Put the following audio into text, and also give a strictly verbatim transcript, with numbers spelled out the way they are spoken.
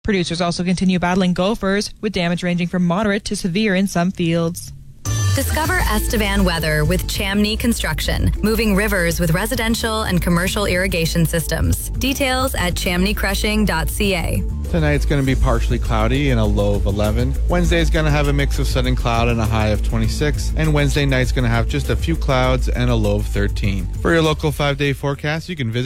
Producers also continue battling gophers, with damage ranging from moderate to severe in some fields. Discover Estevan weather with Chamney Construction, moving rivers with residential and commercial irrigation systems. Details at chamney crushing dot c a. Tonight's going to be partially cloudy and a low of eleven. Wednesday's going to have a mix of sun and cloud and a high of twenty-six. And Wednesday night's going to have just a few clouds and a low of thirteen. For your local five-day forecast, you can visit